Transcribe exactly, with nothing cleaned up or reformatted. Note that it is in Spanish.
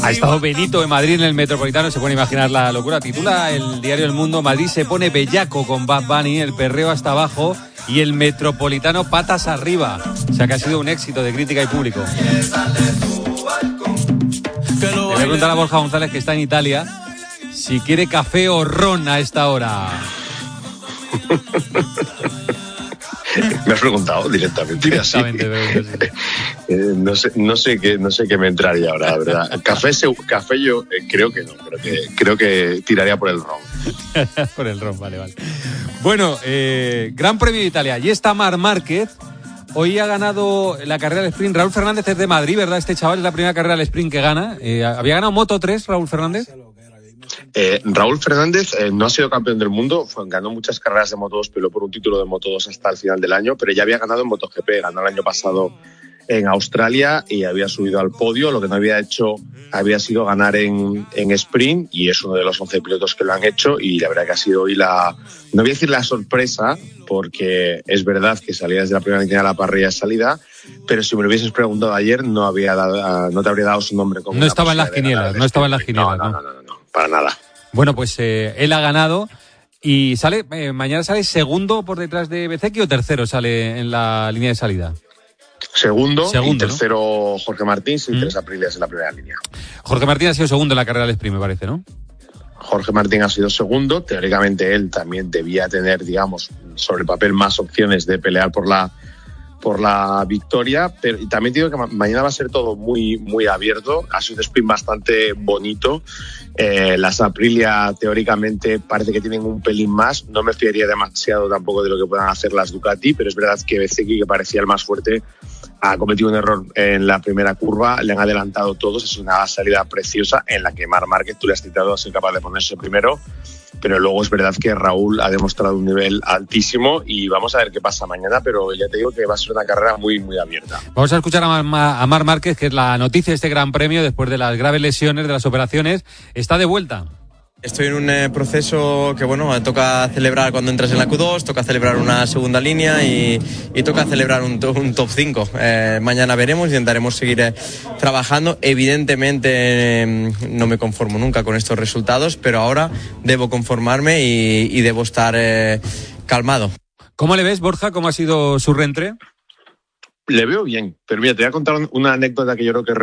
Ha estado Benito en Madrid en el Metropolitano, se puede imaginar la locura. Titula el diario El Mundo: Madrid se pone bellaco con Bad Bunny, el perreo hasta abajo y el Metropolitano patas arriba. O sea que ha sido un éxito de crítica y público. Le voy a preguntar a Borja González, que está en Italia, si quiere café o ron a esta hora. Me has preguntado directamente. Directamente, pero sí. eh, no sé, no sé qué, no sé qué me entraría ahora, la verdad. Café, café yo eh, creo que no, creo que, creo que tiraría por el ron. Por el ron, vale, vale. Bueno, eh, Gran Premio de Italia. Y está Marc Márquez. Hoy ha ganado la carrera del sprint. Raúl Fernández es de Madrid, ¿verdad? Este chaval es la primera carrera del sprint que gana. Eh, ¿Había ganado Moto tres, Raúl Fernández? Eh, Raúl Fernández eh, no ha sido campeón del mundo, fue, ganó muchas carreras de Moto dos, peleó por un título de Moto dos hasta el final del año, pero ya había ganado en MotoGP, ganó el año pasado en Australia y había subido al podio. Lo que no había hecho había sido ganar en, en sprint, y es uno de los once pilotos que lo han hecho, y la verdad que ha sido hoy la, no voy a decir la sorpresa, porque es verdad que salía desde la primera línea de la parrilla de salida, pero si me lo hubieses preguntado ayer no había dado, no te habría dado su nombre como no estaba en las quinielas, no estaba en las quinielas, no, no, no, no, no, para nada. Bueno, pues eh, él ha ganado y sale eh, mañana sale segundo por detrás de Bezzecchi, o tercero sale en la línea de salida. Segundo, segundo y tercero, ¿no? Jorge Martín, sin ¿Mm? tres Apriles en la primera línea. Jorge Martín ha sido segundo en la carrera del sprint, me parece, ¿no? Jorge Martín ha sido segundo. Teóricamente él también debía tener, digamos, sobre el papel más opciones de pelear por la por la victoria, pero y también digo que ma- mañana va a ser todo muy muy abierto. Ha sido un sprint bastante bonito. Eh, las Aprilia teóricamente parece que tienen un pelín más. No me fiaría demasiado tampoco de lo que puedan hacer las Ducati, pero es verdad que Bezzecchi, que parecía el más fuerte, ha cometido un error en la primera curva, le han adelantado todos. Es una salida preciosa en la que Marc Márquez, tú le has citado, ha sido capaz de ponerse primero, pero luego es verdad que Raúl ha demostrado un nivel altísimo y vamos a ver qué pasa mañana, pero ya te digo que va a ser una carrera muy, muy abierta. Vamos a escuchar a, Ma- a Marc Márquez, que es la noticia de este Gran Premio después de las graves lesiones, de las operaciones. Está de vuelta. Estoy en un eh, proceso que, bueno, toca celebrar cuando entras en la Q dos, toca celebrar una segunda línea y, y toca celebrar un, to- un top cinco. Eh, mañana veremos, intentaremos seguir eh, trabajando. Evidentemente eh, no me conformo nunca con estos resultados, pero ahora debo conformarme y, y debo estar eh, calmado. ¿Cómo le ves, Borja? ¿Cómo ha sido su reentré? Le veo bien, pero mira, te voy a contar una anécdota que yo creo que